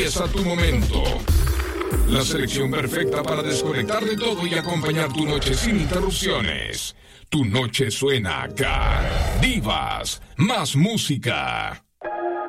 Empieza tu momento. La selección perfecta para desconectar de todo y acompañar tu noche sin interrupciones. Tu noche suena acá. Divas, más música.